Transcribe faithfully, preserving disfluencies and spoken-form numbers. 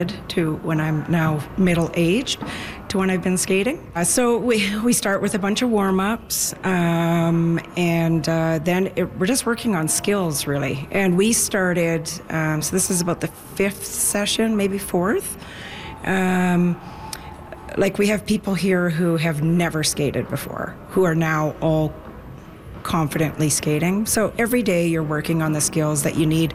to when I'm now middle-aged to when I've been skating. Uh, so we, we start with a bunch of warm-ups um, and uh, then it, we're just working on skills really. And we started, um, so this is about the fifth session, maybe fourth. Um, like we have people here who have never skated before, who are now all confidently skating. So every day you're working on the skills that you need